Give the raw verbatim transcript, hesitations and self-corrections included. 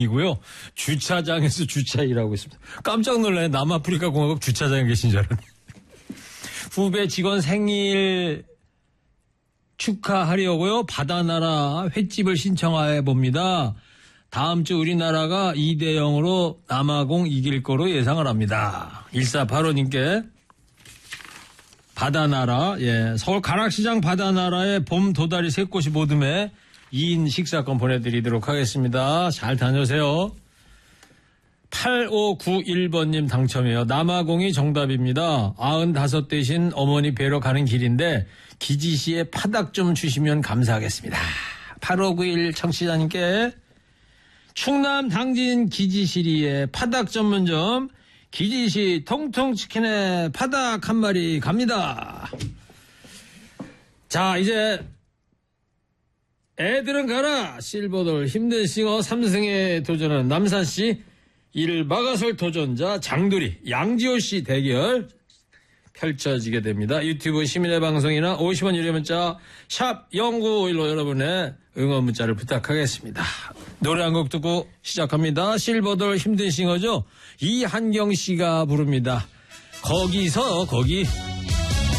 이고요. 주차장에서 주차 일하고 있습니다. 깜짝 놀라요. 남아프리카 공화국 주차장에 계신 줄 알았네. 후배 직원 생일 축하하려고요. 바다나라 횟집을 신청해 봅니다. 다음 주 우리나라가 이 대 영으로 남아공 이길 거로 예상을 합니다. 일사팔오님께 바다나라, 예, 서울 가락시장 바다나라의 봄 도다리 세 꽃이 모듬에 이 인 식사권 보내드리도록 하겠습니다. 잘 다녀오세요. 팔오구일번님 당첨이에요. 남아공이 정답입니다. 아흔다섯 되신 어머니 뵈러 가는 길인데 기지시에 파닭 좀 주시면 감사하겠습니다. 팔오구일 청취자님께 충남 당진 기지시리의 파닭 전문점 기지시 통통치킨에 파닭 한 마리 갑니다. 자, 이제 애들은 가라. 실버돌 힘든 싱어 삼승에 도전하는 남산시 이를 막아설 도전자 장두리 양지호씨 대결 펼쳐지게 됩니다. 유튜브 시민의 방송이나 오십 원 유료 문자 샵 영구오일로 여러분의 응원 문자를 부탁하겠습니다. 노래 한 곡 듣고 시작합니다. 실버돌 힘든 싱어죠. 이한경 씨가 부릅니다. 거기서 거기.